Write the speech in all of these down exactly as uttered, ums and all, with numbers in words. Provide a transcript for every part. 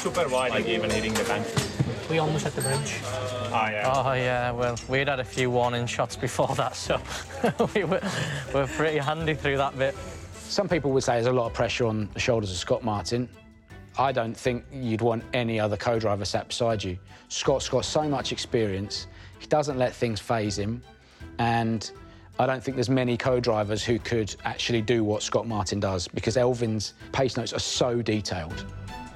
super wide, like even hitting the bank. We almost hit the bridge. Oh, yeah. Oh, yeah, well, we'd had a few warning shots before that, so we were, were pretty handy through that bit. Some people would say there's a lot of pressure on the shoulders of Scott Martin. I don't think you'd want any other co-driver sat beside you. Scott's got so much experience, he doesn't let things faze him, and I don't think there's many co-drivers who could actually do what Scott Martin does, because Elfyn's pace notes are so detailed.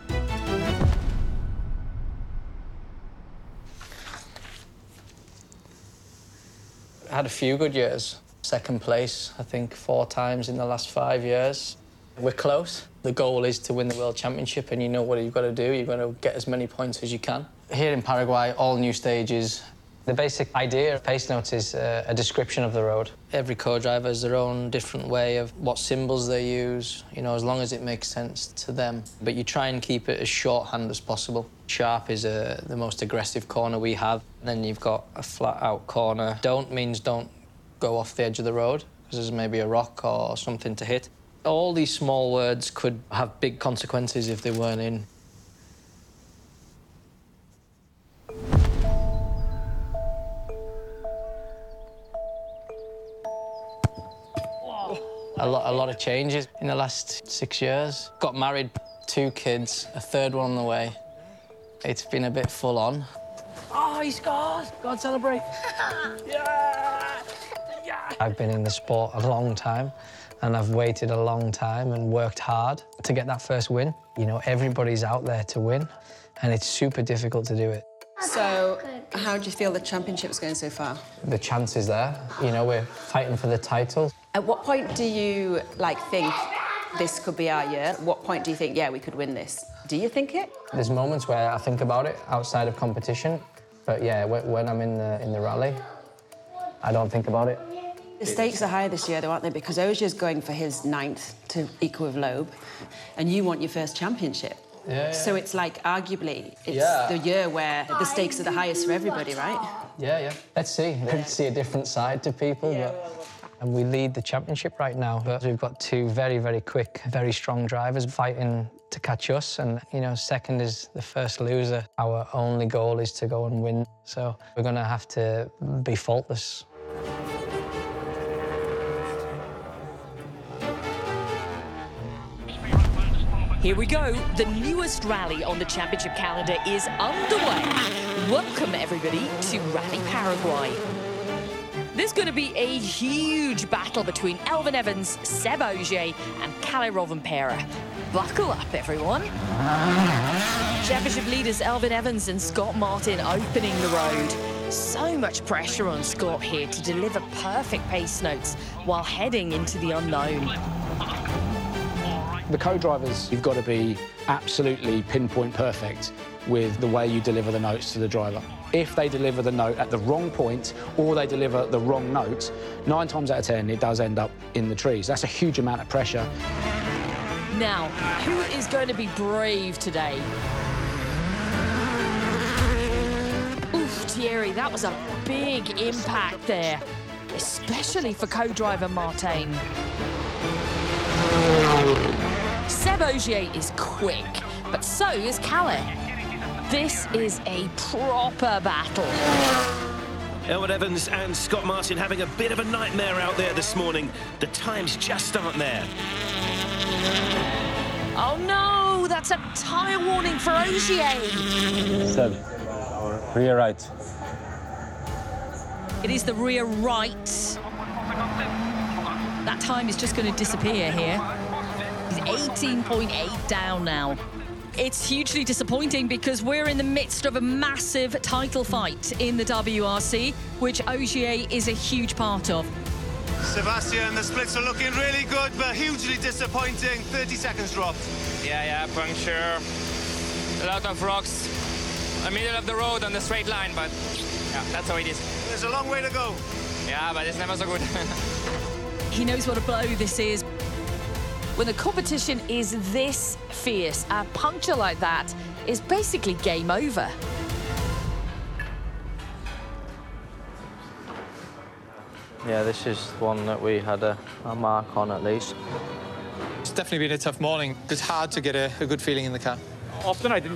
Had a few good years. Second place, I think, four times in the last five years. We're close. The goal is to win the World Championship, and you know what you've got to do. You've got to get as many points as you can. Here in Paraguay, all new stages. The basic idea of pace notes is uh, a description of the road. Every co-driver has their own different way of what symbols they use, you know, as long as it makes sense to them. But you try and keep it as shorthand as possible. Sharp is uh, the most aggressive corner we have. Then you've got a flat-out corner. Don't means don't go off the edge of the road, because there's maybe a rock or something to hit. All these small words could have big consequences if they weren't in. A lot, a lot of changes in the last six years. Got married, two kids, a third one on the way. It's been a bit full on. Oh, he scores! Go on, celebrate. Yeah! Yeah! I've been in the sport a long time, and I've waited a long time and worked hard to get that first win. You know, everybody's out there to win, and it's super difficult to do it. So, how do you feel the championship's going so far? The chance is there. You know, we're fighting for the title. At what point do you, like, think this could be our year? At what point do you think, yeah, we could win this? Do you think it? There's moments where I think about it outside of competition, but yeah, when I'm in the, in the rally, I don't think about it. The stakes are higher this year, though, aren't they? Because Ogier's going for his ninth to equal with Loeb, and you want your first championship. Yeah, yeah. So it's like, arguably, it's Yeah. the year where the stakes are the highest for everybody, right? Yeah, yeah. Let's see. Let's see a different side to people. Yeah. But... And we lead the championship right now. But we've got two very, very quick, very strong drivers fighting to catch us. And, you know, second is the first loser. Our only goal is to go and win. So we're going to have to be faultless. Here we go. The newest rally on the championship calendar is underway. Welcome, everybody, to Rally Paraguay. There's going to be a huge battle between Elfyn Evans, Seb Ogier, and Kalle Rovanperä. Buckle up, everyone. Championship leaders Elfyn Evans and Scott Martin opening the road. So much pressure on Scott here to deliver perfect pace notes while heading into the unknown. The co-drivers, you've got to be absolutely pinpoint perfect with the way you deliver the notes to the driver. If they deliver the note at the wrong point or they deliver the wrong note, nine times out of ten, it does end up in the trees. That's a huge amount of pressure. Now, who is going to be brave today? Oof, Thierry, that was a big impact there, especially for co-driver Martin. Seb Ogier is quick, but so is Kalle. This is a proper battle. Elfyn Evans and Scott Martin having a bit of a nightmare out there this morning. The times just aren't there. Oh no, that's a tyre warning for Ogier. Seb, rear right. It is the rear right. That time is just going to disappear here. He's eighteen point eight down now. It's hugely disappointing because we're in the midst of a massive title fight in the W R C, which Ogier is a huge part of. Sebastian, the splits are looking really good, but hugely disappointing. thirty seconds dropped. Yeah, yeah, puncture. A lot of rocks. The middle of the road on the straight line, but yeah, that's how it is. There's a long way to go. Yeah, but it's never so good. He knows what a blow this is. When the competition is this fierce, a puncture like that is basically game over. Yeah, this is one that we had a, a mark on at least. It's definitely been a tough morning. It's hard to get a, a good feeling in the car. Often I didn't